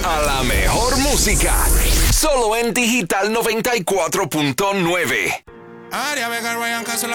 a la mejor música. Solo en Digital 94.9. Aria Vega, Ryan Castro,